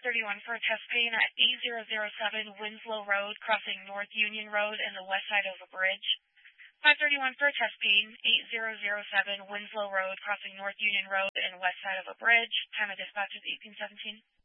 531 for a chest pain at 8007 Winslow Road, crossing North Union Road and the west side of a bridge. 531 for a chest pain, 8007 Winslow Road, crossing North Union Road and west side of a bridge. Time of dispatch is 1817.